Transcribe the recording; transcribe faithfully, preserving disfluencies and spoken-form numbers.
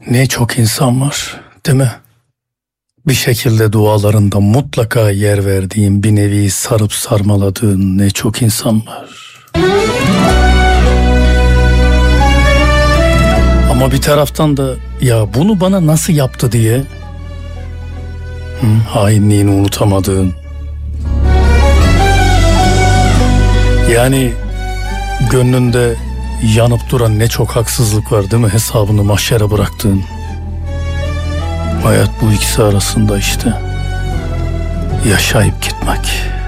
Ne çok insan var, değil mi? Bir şekilde dualarında mutlaka yer verdiğin, bir nevi sarıp sarmaladığın ne çok insan var. Ama bir taraftan da ya bunu bana nasıl yaptı diye hı, hainliğini unutamadığın, yani gönlünde yanıp duran ne çok haksızlık var, değil mi? Hesabını mahşere bıraktığın. Hayat bu ikisi arasında işte. Yaşayıp gitmek.